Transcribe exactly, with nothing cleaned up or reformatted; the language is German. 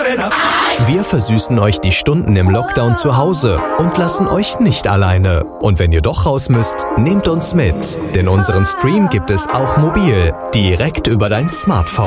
Wir versüßen euch die Stunden im Lockdown zu Hause und lassen euch nicht alleine. Und wenn ihr doch raus müsst, nehmt uns mit. Denn unseren Stream gibt es auch mobil, direkt über dein Smartphone.